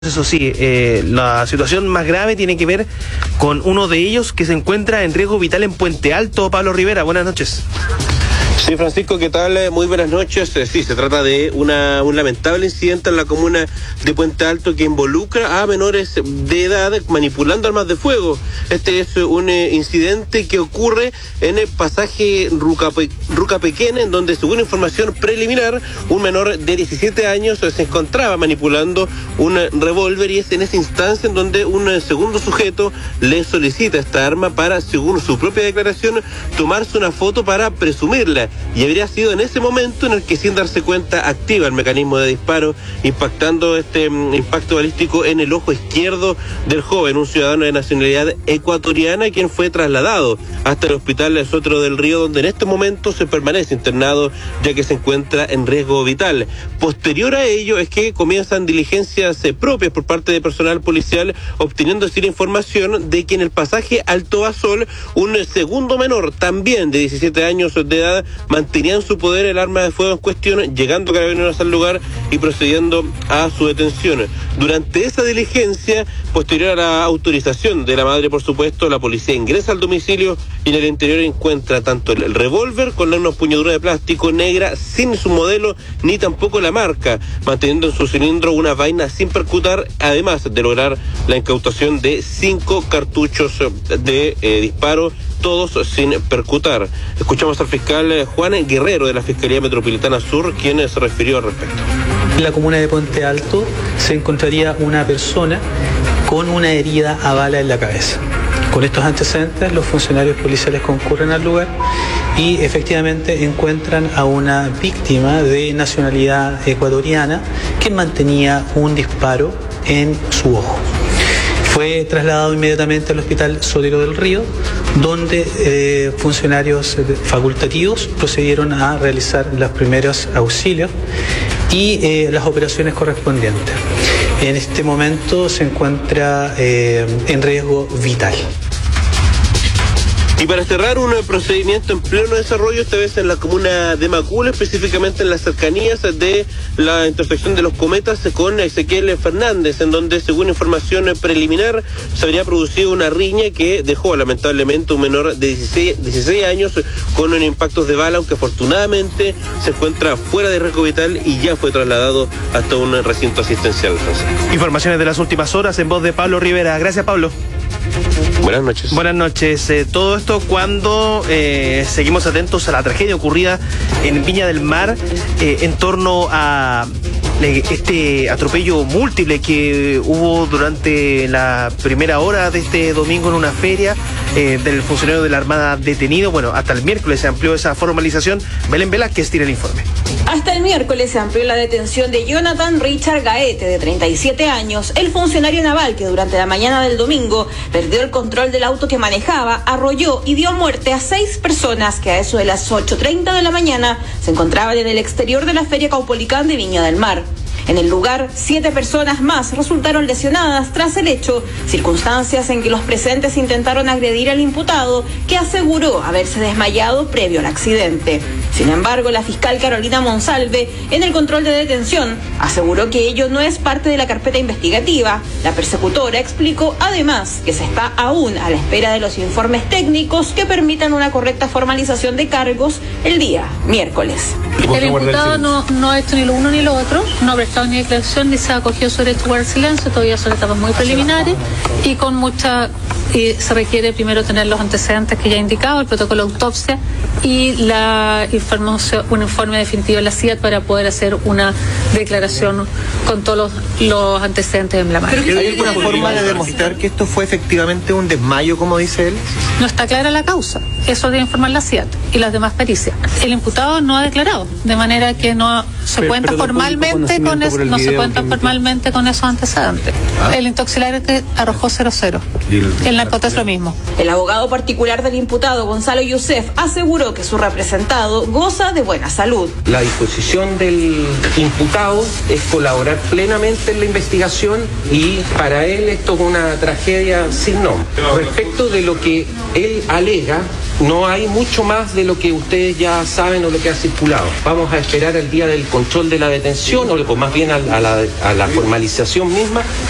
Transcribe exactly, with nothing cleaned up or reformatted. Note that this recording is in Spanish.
Eso sí, eh, la situación más grave tiene que ver con uno de ellos que se encuentra en riesgo vital en Puente Alto. Pablo Rivera, buenas noches. Sí, Francisco, ¿qué tal? Muy buenas noches. Sí, se trata de una, un lamentable incidente en la comuna de Puente Alto que involucra a menores de edad manipulando armas de fuego. Este es un eh, incidente que ocurre en el pasaje Rucape, Rucapequén, en donde, según información preliminar, un menor de diecisiete años se encontraba manipulando un revólver, y es en esa instancia en donde un segundo sujeto le solicita esta arma para, según su propia declaración, tomarse una foto para presumirla. Y habría sido en ese momento en el que, sin darse cuenta, activa el mecanismo de disparo, impactando este um, impacto balístico en el ojo izquierdo del joven, un ciudadano de nacionalidad ecuatoriana, quien fue trasladado hasta el hospital Sotero del Río, donde en este momento se permanece internado, ya que se encuentra en riesgo vital. Posterior a ello es que comienzan diligencias eh, propias por parte de personal policial, obteniendo así la información de que en el pasaje Alto Basol, un segundo menor, también de diecisiete años de edad, mantenía en su poder el arma de fuego en cuestión, llegando carabineros al lugar y procediendo a su detención. Durante esa diligencia, posterior a la autorización de la madre, por supuesto, la policía ingresa al domicilio y en el interior encuentra tanto el, el revólver con una empuñadura de plástico negra sin su modelo ni tampoco la marca, manteniendo en su cilindro una vaina sin percutar, además de lograr la incautación de cinco cartuchos de eh, disparo, todos sin percutar. Escuchamos al fiscal Juan Guerrero de la Fiscalía Metropolitana Sur, quien se refirió al respecto. En la comuna de Puente Alto se encontraría una persona con una herida a bala en la cabeza. Con estos antecedentes, los funcionarios policiales concurren al lugar y efectivamente encuentran a una víctima de nacionalidad ecuatoriana que mantenía un disparo en su ojo. Fue trasladado inmediatamente al hospital Sotero del Río, donde eh, funcionarios facultativos procedieron a realizar los primeros auxilios y eh, las operaciones correspondientes. En este momento se encuentra eh, en riesgo vital. Y para cerrar, un procedimiento en pleno desarrollo, esta vez en la comuna de Macul, específicamente en las cercanías de la intersección de los Cometas con Ezequiel Fernández, en donde, según información preliminar, se habría producido una riña que dejó lamentablemente un menor de dieciséis años con un impactos de bala, aunque afortunadamente se encuentra fuera de riesgo vital y ya fue trasladado hasta un recinto asistencial. Informaciones de las últimas horas en voz de Pablo Rivera. Gracias, Pablo. Buenas noches. Buenas noches. Eh, todo esto cuando eh, seguimos atentos a la tragedia ocurrida en Viña del Mar eh, en torno a eh, este atropello múltiple que hubo durante la primera hora de este domingo en una feria eh, del funcionario de la Armada detenido. Bueno, hasta el miércoles se amplió esa formalización. Belén Velázquez tiene el informe. Hasta el miércoles se amplió la detención de Jonathan Richard Gaete, de treinta y siete años, el funcionario naval que durante la mañana del domingo perdió el control del auto que manejaba, arrolló y dio muerte a seis personas que a eso de las ocho treinta de la mañana se encontraban en el exterior de la Feria Caupolicán de Viña del Mar. En el lugar, siete personas más resultaron lesionadas tras el hecho, circunstancias en que los presentes intentaron agredir al imputado, que aseguró haberse desmayado previo al accidente. Sin embargo, la fiscal Carolina Monsalve, en el control de detención, aseguró que ello no es parte de la carpeta investigativa. La persecutora explicó además que se está aún a la espera de los informes técnicos que permitan una correcta formalización de cargos el día miércoles. El imputado no, no ha hecho ni lo uno ni lo otro, no ha prestado ni declaración ni se ha acogido su derecho a guardar silencio, todavía son etapas muy preliminares y con mucha y se requiere primero tener los antecedentes que ya he indicado, el protocolo de autopsia y la información, un informe definitivo de la C I A T para poder hacer una declaración con todos los, los antecedentes en la mano. ¿Hay alguna forma de demostrar que esto fue efectivamente un desmayo, como dice él? No está clara la causa, eso debe informar la C I A T y las demás pericias. El imputado no ha declarado, de manera que no se pero, cuenta pero formalmente con es, no se cuenta formalmente con esos antecedentes. ¿Ah? El intoxilante que arrojó cero cero. El narcotráfico es lo mismo. El abogado particular del imputado, Gonzalo Youssef, aseguró que su representado goza de buena salud. La disposición del imputado es colaborar plenamente en la investigación y para él esto es una tragedia sin nombre. Respecto de lo que él alega, no hay mucho más de lo que ustedes ya saben o lo que ha circulado. Vamos a esperar el día del control de la detención o más bien a, a, la, a la formalización misma